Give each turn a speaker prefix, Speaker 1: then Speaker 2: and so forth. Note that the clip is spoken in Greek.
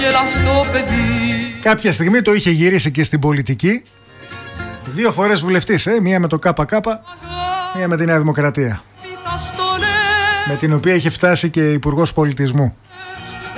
Speaker 1: γελαστό παιδί.
Speaker 2: Κάποια στιγμή το είχε γυρίσει και στην πολιτική. 2 φορές βουλευτής, μία με το ΚΚ, μία με τη Νέα Δημοκρατία, με την οποία είχε φτάσει και υπουργός πολιτισμού.